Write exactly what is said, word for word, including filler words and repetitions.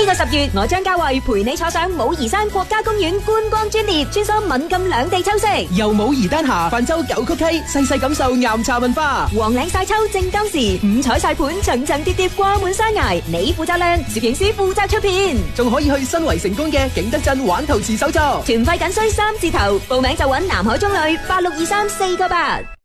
個十月，我將嘉慧陪你坐上武夷山國家公園觀光專列，穿梭閩贛兩地秋色， 由武夷丹霞泛舟九曲溪，細細感受岩茶文化。 黃嶺晒秋正當時，五彩晒盤層層疊疊掛滿山崖，你負責靚，攝影師負責出片， 仲可以去新圍成功嘅景德鎮玩陶瓷手作， 團費僅需三字頭，報名就揾南海中旅八六二三四個八。